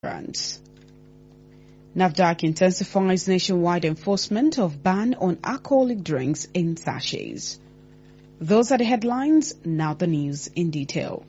France. NAFDAC intensifies nationwide enforcement of ban on alcoholic drinks in sachets. Those are the headlines, now the news in detail.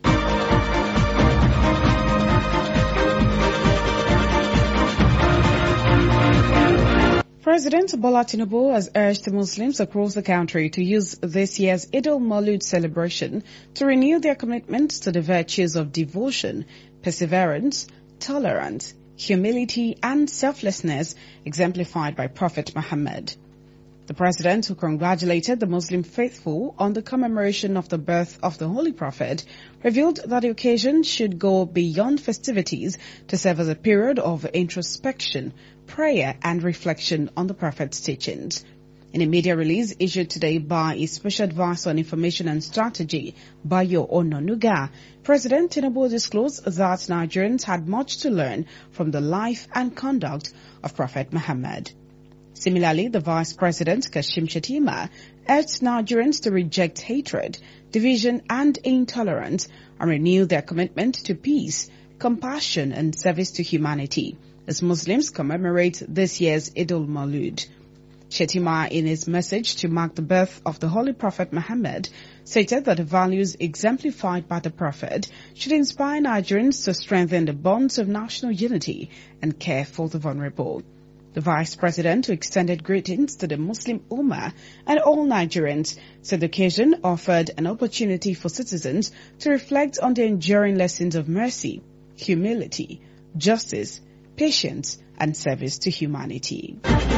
President Bola Tinubu has urged Muslims across the country to use this year's Eid al-Maulud celebration to renew their commitment to the virtues of devotion, perseverance, tolerance, humility and selflessness exemplified by Prophet Muhammad. The President, who congratulated the Muslim faithful on the commemoration of the birth of the Holy Prophet, revealed that the occasion should go beyond festivities to serve as a period of introspection, prayer and reflection on the Prophet's teachings. In a media release issued today by his Special Advisor on Information and Strategy, Bayo Ononuga, President Tinubu disclosed that Nigerians had much to learn from the life and conduct of Prophet Muhammad. Similarly, the Vice President, Kashim Shettima, urged Nigerians to reject hatred, division and intolerance and renew their commitment to peace, compassion and service to humanity as Muslims commemorate this year's Eid al-Maulud. Shettima, in his message to mark the birth of the Holy Prophet Muhammad, stated that the values exemplified by the Prophet should inspire Nigerians to strengthen the bonds of national unity and care for the vulnerable. The Vice President, who extended greetings to the Muslim Ummah and all Nigerians, said the occasion offered an opportunity for citizens to reflect on the enduring lessons of mercy, humility, justice, patience, and service to humanity.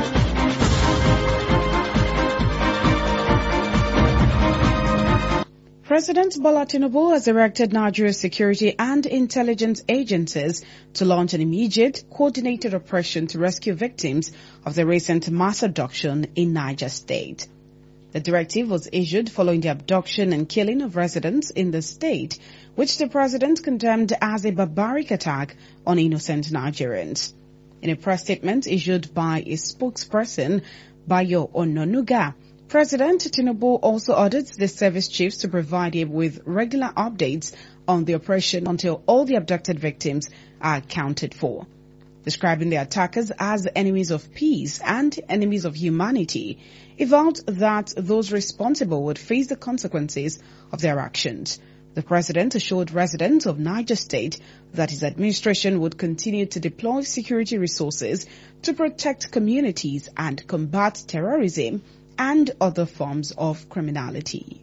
President Bola Tinubu has directed Nigeria's security and intelligence agencies to launch an immediate, coordinated operation to rescue victims of the recent mass abduction in Niger State. The directive was issued following the abduction and killing of residents in the state, which the president condemned as a barbaric attack on innocent Nigerians. In a press statement issued by a spokesperson, Bayo Ononuga, President Tinubu also ordered the service chiefs to provide him with regular updates on the operation until all the abducted victims are accounted for. Describing the attackers as enemies of peace and enemies of humanity, he vowed that those responsible would face the consequences of their actions. The president assured residents of Niger State that his administration would continue to deploy security resources to protect communities and combat terrorism and other forms of criminality.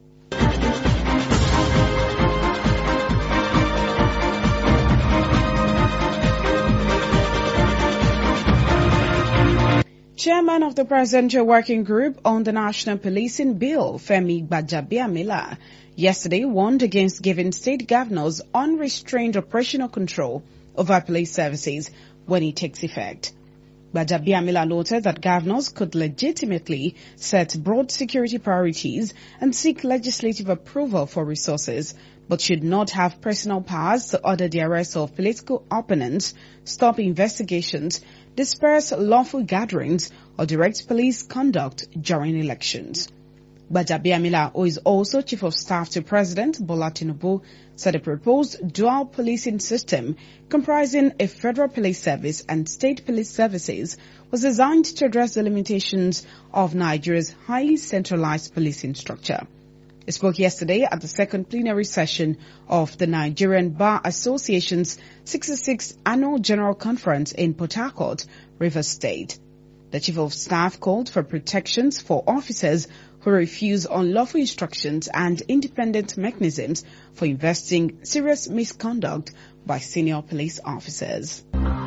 Chairman of the Presidential Working Group on the National Policing Bill, Femi Gbajabiamila, yesterday warned against giving state governors unrestrained operational control over police services when it takes effect. Gbajabiamila noted that governors could legitimately set broad security priorities and seek legislative approval for resources, but should not have personal powers to order the arrest of political opponents, stop investigations, disperse lawful gatherings, or direct police conduct during elections. Gbajabiamila, who is also Chief of Staff to President Bola Tinubu, said a proposed dual policing system comprising a federal police service and state police services was designed to address the limitations of Nigeria's highly centralized policing structure. He spoke yesterday at the second plenary session of the Nigerian Bar Association's 66th Annual General Conference in Port Harcourt, Rivers State. The Chief of Staff called for protections for officers who refuse unlawful instructions and independent mechanisms for investing serious misconduct by senior police officers.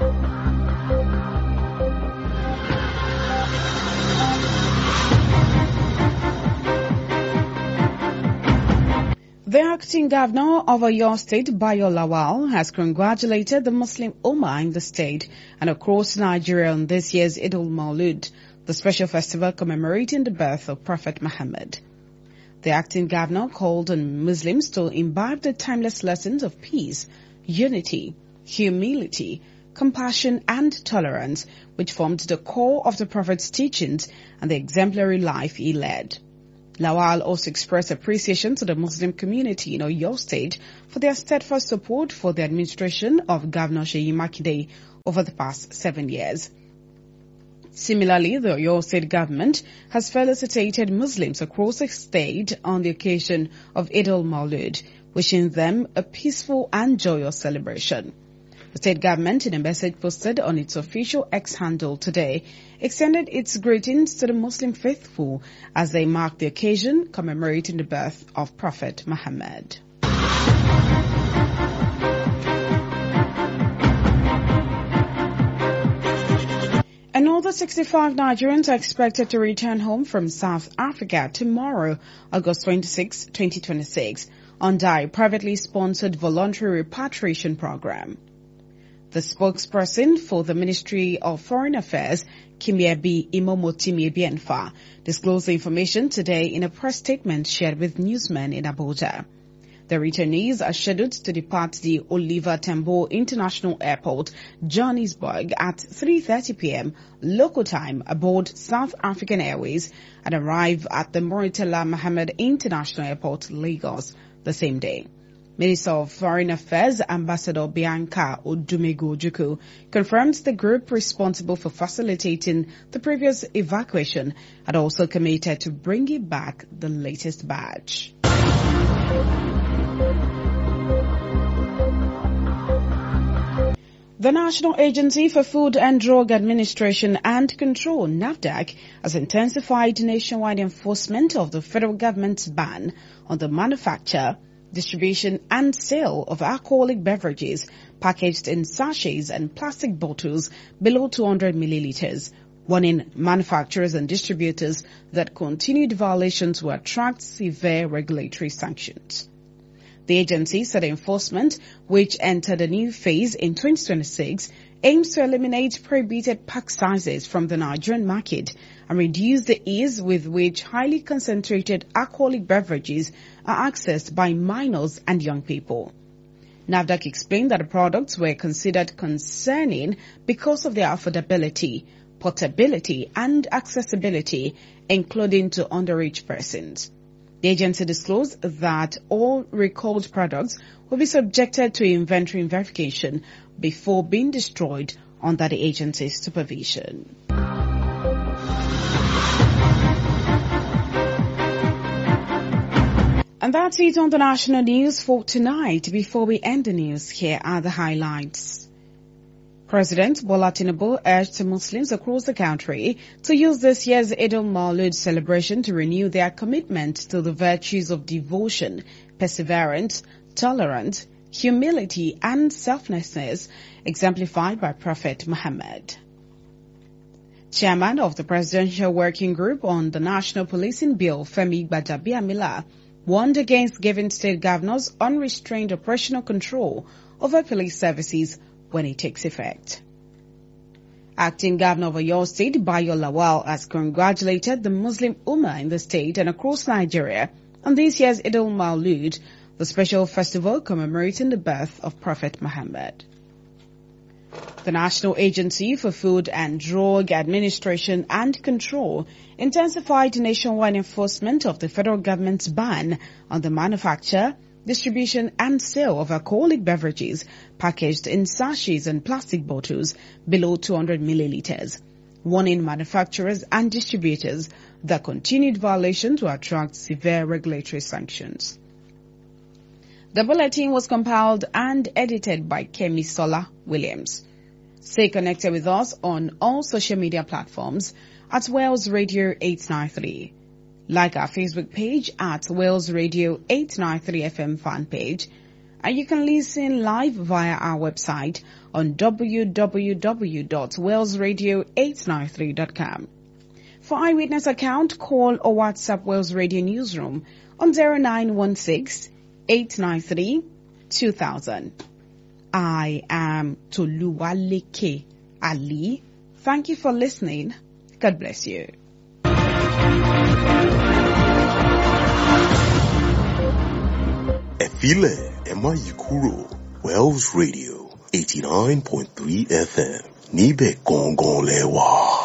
The acting governor of Oyo State, Bayo Lawal, has congratulated the Muslim Ummah in the state and across Nigeria on this year's Eid al-Maulud, the special festival commemorating the birth of Prophet Muhammad. The acting governor called on Muslims to imbibe the timeless lessons of peace, unity, humility, compassion and tolerance, which formed the core of the Prophet's teachings and the exemplary life he led. Lawal also expressed appreciation to the Muslim community in Oyo State for their steadfast support for the administration of Governor Seyi Makinde over the past 7 years. Similarly, the Oyo State government has felicitated Muslims across the state on the occasion of Eid al-Mawlud, wishing them a peaceful and joyous celebration. The state government, in a message posted on its official X handle today, extended its greetings to the Muslim faithful as they mark the occasion commemorating the birth of Prophet Muhammad. Another 65 Nigerians are expected to return home from South Africa tomorrow, August 26, 2026, under a privately sponsored voluntary repatriation program. The spokesperson for the Ministry of Foreign Affairs, Kimiebi Imomotimi-Bienfa, disclosed the information today in a press statement shared with newsmen in Abuja. The returnees are scheduled to depart the Oliver Tambo International Airport, Johannesburg, at 3:30 p.m. local time aboard South African Airways and arrive at the Murtala Mohammed International Airport, Lagos, the same day. Minister of Foreign Affairs Ambassador Bianca Odumegwu confirmed the group responsible for facilitating the previous evacuation had also committed to bringing back the latest batch. The National Agency for Food and Drug Administration and Control, NAFDAC, has intensified nationwide enforcement of the federal government's ban on the manufacture, distribution and sale of alcoholic beverages packaged in sachets and plastic bottles below 200 milliliters, warning manufacturers and distributors that continued violations will attract severe regulatory sanctions. The agency said enforcement, which entered a new phase in 2026, aims to eliminate prohibited pack sizes from the Nigerian market and reduce the ease with which highly concentrated alcoholic beverages are accessed by minors and young people. NAFDAC explained that the products were considered concerning because of their affordability, portability and accessibility, including to underage persons. The agency disclosed that all recalled products will be subjected to inventory verification before being destroyed under the agency's supervision. And that's it on the national news for tonight. Before we end the news, here are the highlights. President Bola Tinubu urged Muslims across the country to use this year's Eid al-Mawlud celebration to renew their commitment to the virtues of devotion, perseverance, tolerance, humility and selflessness exemplified by Prophet Muhammad. Chairman of the Presidential Working Group on the National Policing Bill, Femi Gbajabiamila, warned against giving state governors unrestrained operational control over police services when it takes effect. Acting Governor of Oyo State, Bayo Lawal, has congratulated the Muslim Ummah in the state and across Nigeria on this year's Eid al-Mawlud, the special festival commemorating the birth of Prophet Muhammad. The National Agency for Food and Drug Administration and Control intensified nationwide enforcement of the federal government's ban on the manufacture, distribution and sale of alcoholic beverages packaged in sachets and plastic bottles below 200 milliliters, warning manufacturers and distributors that continued violations will attract severe regulatory sanctions. The bulletin was compiled and edited by Kemi Sola Williams. Stay connected with us on all social media platforms at Wales Radio 893. Like our Facebook page at Wales Radio 893 FM fan page, and you can listen live via our website on www.walesradio893.com. For eyewitness account, call or WhatsApp Wales Radio Newsroom on 0916-893-2000. I am Toluwaleke Ali. Thank you for listening. God bless you. Efile Emma Yukuro, Wales Radio 89.3 FM. Nibe Gongon Lewa.